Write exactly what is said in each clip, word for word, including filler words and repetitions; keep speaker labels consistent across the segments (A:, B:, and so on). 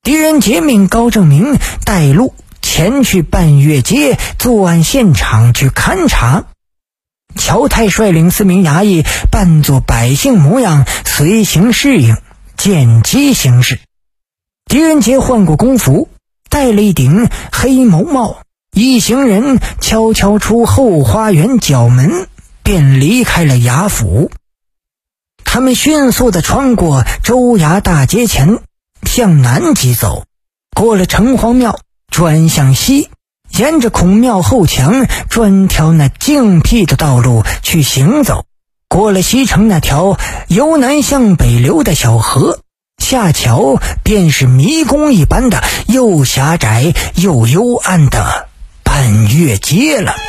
A: 狄仁杰命高正明带路前去半月街作案现场去勘察。乔太率领四名衙役扮作百姓模样随行侍应，见机行事。狄仁杰换过工服，戴了一顶黑毛帽，一行人悄悄出后花园角门，便离开了衙府。他们迅速地穿过州衙大街前，向南疾走，过了城隍庙，转向西，沿着孔庙后墙专挑那静僻的道路去行走，过了西城那条由南向北流的小河，下桥便是迷宫一般的又狭窄又幽暗的半月街了。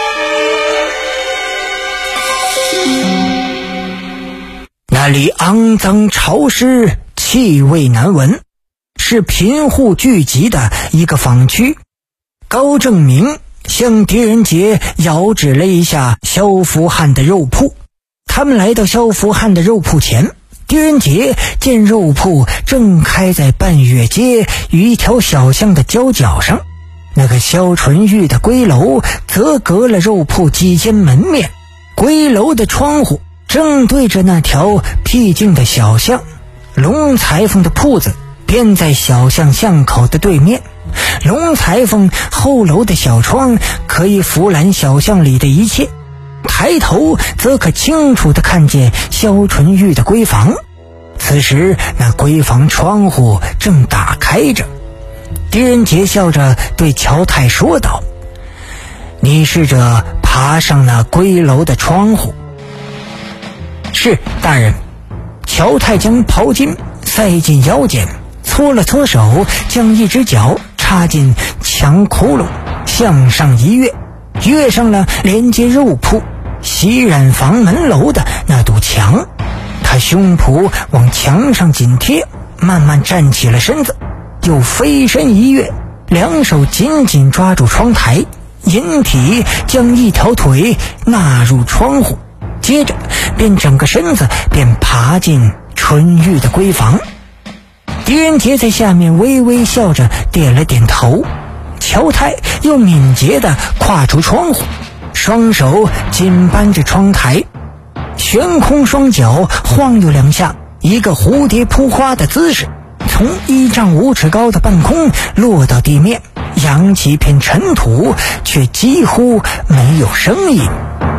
A: 那里肮脏潮湿，气味难闻，是贫户聚集的一个坊区。高正明向狄仁杰遥指了一下萧福汉的肉铺。他们来到萧福汉的肉铺前，狄仁杰见肉铺正开在半月街与一条小巷的交角上，那个萧纯玉的归楼则隔了肉铺几间门面，归楼的窗户正对着那条僻静的小巷，龙裁缝的铺子便在小巷巷口的对面。龙裁缝后楼的小窗可以俯览小巷里的一切，抬头则可清楚地看见萧纯玉的闺房。此时那闺房窗户正打开着。狄仁杰笑着对乔太说道：“你试着爬上那闺楼的窗户。”“是，大人。”乔太将袍襟塞进腰间，搓了搓手，将一只脚插进墙窟窿，向上一跃，跃上了连接肉铺、洗染房门楼的那堵墙。他胸脯往墙上紧贴，慢慢站起了身子，又飞身一跃，两手紧紧抓住窗台，引体将一条腿纳入窗户，接着便整个身子便爬进纯玉的闺房。狄仁杰在下面微微笑着点了点头。乔太又敏捷地跨出窗户，双手紧扳着窗台，悬空双脚晃悠两下，一个蝴蝶扑花的姿势，从一丈五尺高的半空落到地面，扬起一片尘土，却几乎没有声音。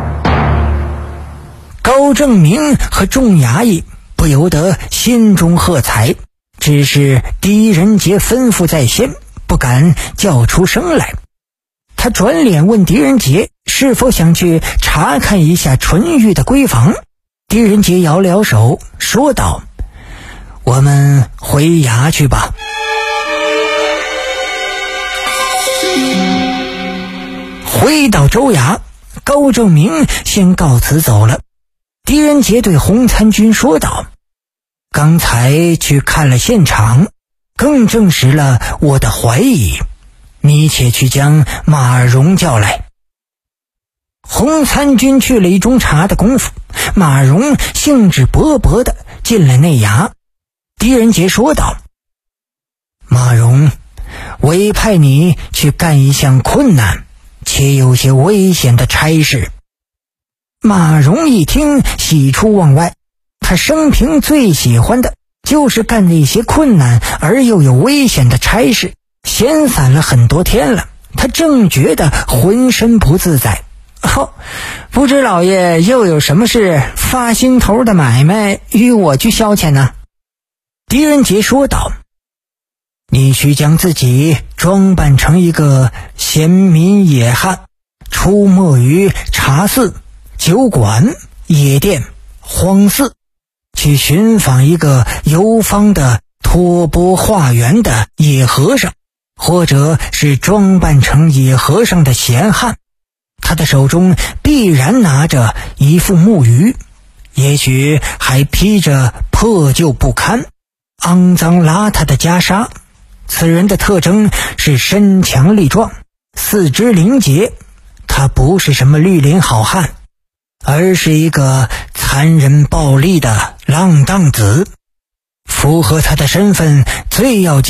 A: 高正明和众衙役不由得心中喝彩，只是狄仁杰吩咐在先，不敢叫出声来。他转脸问狄仁杰是否想去查看一下纯玉的闺房。狄仁杰摇了摇手说道：“我们回衙去吧。”回到州衙，高正明先告辞走了。狄仁杰对洪参军说道：“刚才去看了现场，更证实了我的怀疑，你且去将马尔荣叫来。”洪参军去了一盅茶的功夫，马尔荣兴致勃勃地进了内衙。狄仁杰说道：“马荣，委派你去干一项困难且有些危险的差事。”马荣一听喜出望外，他生平最喜欢的就是干那些困难而又有危险的差事，闲散了很多天了，他正觉得浑身不自在。哦，不知老爷又有什么事发心头的买卖与我去消遣呢？狄仁杰说道：“你需将自己装扮成一个闲民野汉，出没于茶肆、酒馆、野店、荒寺，去寻访一个游方的托钵化缘的野和尚，或者是装扮成野和尚的闲汉。他的手中必然拿着一副木鱼，也许还披着破旧不堪、肮脏邋遢的袈裟。此人的特征是身强力壮，四肢灵捷。他不是什么绿林好汉，而是一个残忍暴力的浪荡子。符合他的身份最要紧